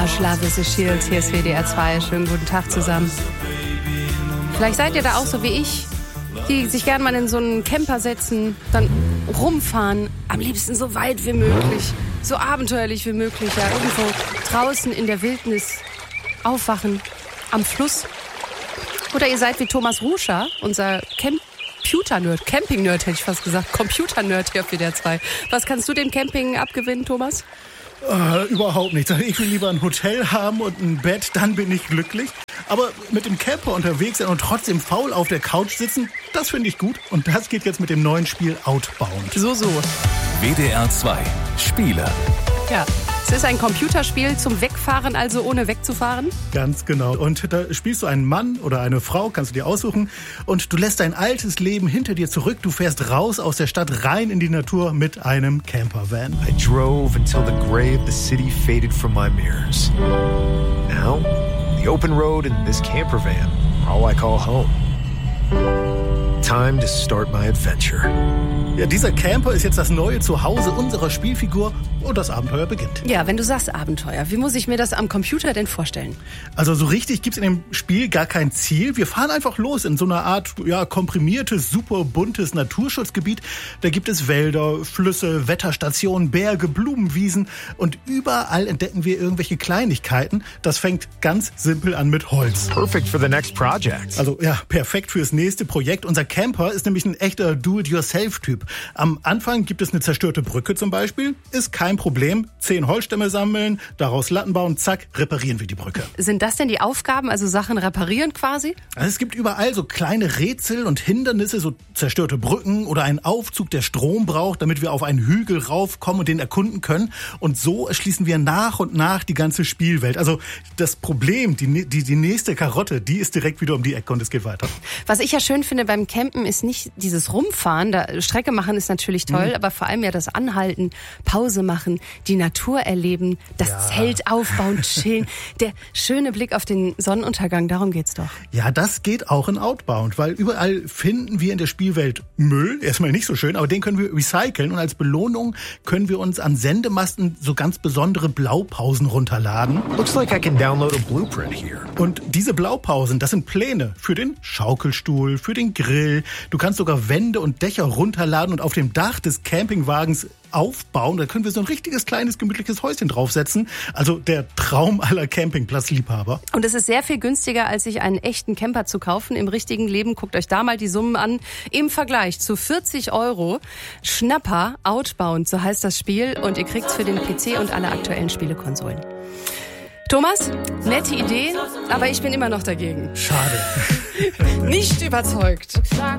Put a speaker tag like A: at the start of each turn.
A: Josh Love is a Shield. Hier ist WDR 2. Schönen guten Tag zusammen. Vielleicht seid ihr da auch so wie ich, die sich gerne mal in so einen Camper setzen, dann rumfahren, am liebsten so weit wie möglich, so abenteuerlich wie möglich, ja, irgendwo draußen in der Wildnis aufwachen, am Fluss. Oder ihr seid wie Thomas Ruscher, unser Computer-Nerd, Camping-Nerd hätte ich fast gesagt, Computer-Nerd hier auf WDR 2. Was kannst du dem Camping abgewinnen, Thomas?
B: Überhaupt nichts. Ich will lieber ein Hotel haben und ein Bett, dann bin ich glücklich. Aber mit dem Camper unterwegs sein und trotzdem faul auf der Couch sitzen, das finde ich gut. Und das geht jetzt mit dem neuen Spiel Outbound.
A: So.
C: WDR 2 Spiele.
A: Ja, es ist ein Computerspiel zum Wegfahren, also ohne wegzufahren.
B: Ganz genau. Und da spielst du einen Mann oder eine Frau, kannst du dir aussuchen. Und du lässt dein altes Leben hinter dir zurück. Du fährst raus aus der Stadt, rein in die Natur mit einem Campervan.
D: I drove until the gray of the city faded from my mirrors. Now, the open road and this campervan are all I call home. Time to start my adventure.
B: Ja, dieser Camper ist jetzt das neue Zuhause unserer Spielfigur und das Abenteuer beginnt.
A: Ja, wenn du sagst Abenteuer, wie muss ich mir das am Computer denn vorstellen?
B: Also so richtig gibt's in dem Spiel gar kein Ziel. Wir fahren einfach los in so einer Art komprimiertes, super buntes Naturschutzgebiet. Da gibt es Wälder, Flüsse, Wetterstationen, Berge, Blumenwiesen und überall entdecken wir irgendwelche Kleinigkeiten. Das fängt ganz simpel an mit Holz.
D: Perfect for the next project.
B: Also ja, perfekt fürs nächste Projekt. Unser Camper ist nämlich ein echter Do-it-yourself-Typ. Am Anfang gibt es eine zerstörte Brücke zum Beispiel. Ist kein Problem. 10 Holzstämme sammeln, daraus Latten bauen, zack, reparieren wir die Brücke.
A: Sind das denn die Aufgaben, also Sachen reparieren quasi?
B: Also es gibt überall so kleine Rätsel und Hindernisse, so zerstörte Brücken oder einen Aufzug, der Strom braucht, damit wir auf einen Hügel raufkommen und den erkunden können. Und so erschließen wir nach und nach die ganze Spielwelt. Also das Problem, die nächste Karotte, die ist direkt wieder um die Ecke und es geht weiter.
A: Was ich ja schön finde beim Campen ist nicht dieses Rumfahren, da Strecke machen ist natürlich toll, aber vor allem ja das Anhalten, Pause machen, die Natur erleben, das Zelt aufbauen, chillen, der schöne Blick auf den Sonnenuntergang, darum geht's doch.
B: Ja, das geht auch in Outbound, weil überall finden wir in der Spielwelt Müll, erstmal nicht so schön, aber den können wir recyceln und als Belohnung können wir uns an Sendemasten so ganz besondere Blaupausen runterladen.
D: Looks like I can download a blueprint here.
B: Und diese Blaupausen, das sind Pläne für den Schaukelstuhl, für den Grill. Du kannst sogar Wände und Dächer runterladen und auf dem Dach des Campingwagens aufbauen. Da können wir so ein richtiges, kleines, gemütliches Häuschen draufsetzen. Also der Traum aller Campingplatzliebhaber.
A: Und es ist sehr viel günstiger, als sich einen echten Camper zu kaufen. Im richtigen Leben, guckt euch da mal die Summen an. Im Vergleich zu 40 €. Schnapper, Outbound, so heißt das Spiel. Und ihr kriegt's für den PC und alle aktuellen Spielekonsolen. Thomas, nette Idee, aber ich bin immer noch dagegen.
B: Schade.
A: Nicht überzeugt.